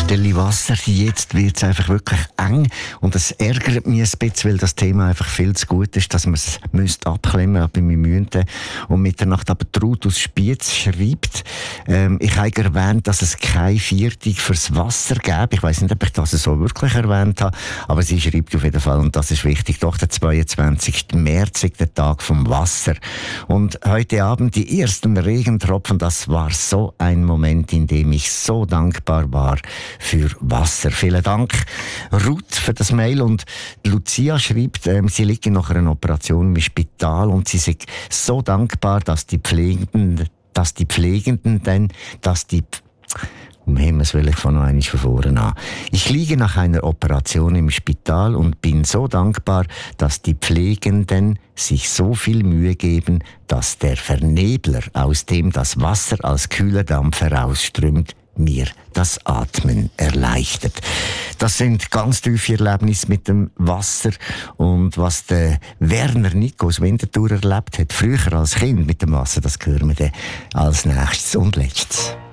Stelle Wasser. Jetzt wird es einfach wirklich eng und es ärgert mich ein bisschen, weil das Thema einfach viel zu gut ist, dass man es abklemmen müsste bei meinem Münden. Und Mitternacht aber Traut aus Spiez schreibt, ich habe erwähnt, dass es keine Viertung fürs Wasser gäbe. Ich weiss nicht, ob ich das so wirklich erwähnt habe, aber sie schreibt auf jeden Fall, und das ist wichtig, doch der 22. März ist der Tag vom Wasser. Und heute Abend die ersten Regentropfen, das war so ein Moment, in dem ich so dankbar war für Wasser. Vielen Dank, Ruth, für das Mail. Und Lucia schreibt, sie liegt nach einer Operation im Spital und sie ist so dankbar, um Himmels Willen, ich fange noch einmal von vorne an. Ich liege nach einer Operation im Spital und bin so dankbar, dass die Pflegenden sich so viel Mühe geben, dass der Vernebler, aus dem das Wasser als kühler Dampf herausströmt, mir das Atmen erleichtert. Das sind ganz tiefe Erlebnisse mit dem Wasser. Und was der Werner Nico aus Winterthur erlebt hat, früher als Kind mit dem Wasser, das hören wir dann als nächstes und letztes.